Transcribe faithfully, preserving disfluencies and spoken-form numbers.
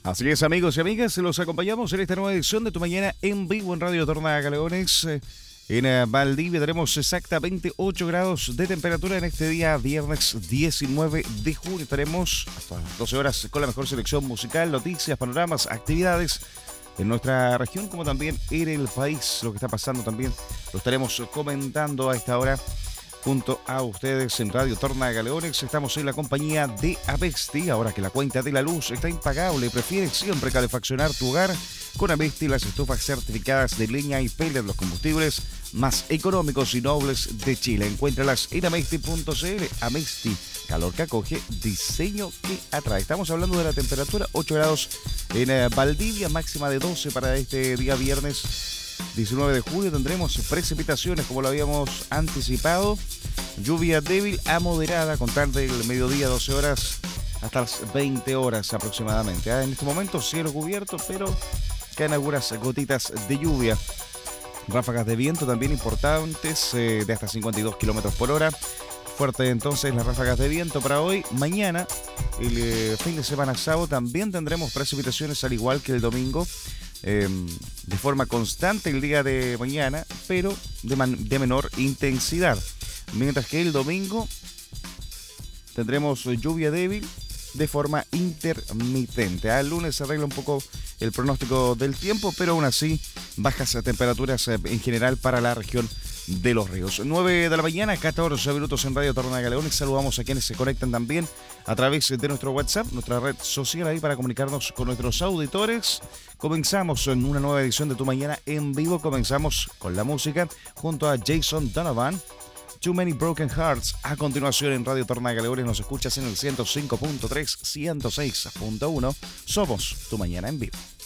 Así es, amigos y amigas, los acompañamos en esta nueva edición de Tu Mañana en vivo en Radio Tornagaleones. En eh, Valdivia tenemos exactamente ocho grados de temperatura en este día, viernes diecinueve de junio. Estaremos hasta las doce horas con la mejor selección musical, noticias, panoramas, actividades en nuestra región, como también en el país. Lo que está pasando también lo estaremos comentando a esta hora junto a ustedes en Radio Tornagaleones. Estamos en la compañía de Avesti. Ahora que la cuenta de la luz está impagable, prefiere siempre calefaccionar tu hogar con Avesti, las estufas certificadas de leña y pellet, los combustibles más económicos y nobles de Chile. Encuéntralas en avesti punto cl. Avesti, calor que acoge, diseño que atrae. Estamos hablando de la temperatura, ocho grados en eh, Valdivia, máxima de doce para este día viernes diecinueve de julio. Tendremos precipitaciones como lo habíamos anticipado, lluvia débil a moderada con tarde del mediodía, doce horas hasta las veinte horas aproximadamente. En este momento cielo cubierto, pero caen algunas gotitas de lluvia. Ráfagas de viento también importantes, eh, de hasta cincuenta y dos kilómetros por hora. Fuerte entonces las ráfagas de viento para hoy. Mañana, el eh, fin de semana sábado, también tendremos precipitaciones al igual que el domingo. Eh, de forma constante el día de mañana, pero de, man, de menor intensidad. Mientras que el domingo tendremos lluvia débil de forma intermitente. El lunes se arregla un poco el pronóstico del tiempo, pero aún así bajas temperaturas en general para la región de Los Ríos. nueve de la mañana, catorce minutos en Radio Tornagaleones. Saludamos a quienes se conectan también a través de nuestro WhatsApp, nuestra red social ahí para comunicarnos con nuestros auditores. Comenzamos en una nueva edición de Tu Mañana en vivo. Comenzamos con la música junto a Jason Donovan, Too Many Broken Hearts. A continuación en Radio Tornagaleones nos escuchas en el ciento cinco punto tres, ciento seis punto uno. Somos Tu Mañana en vivo.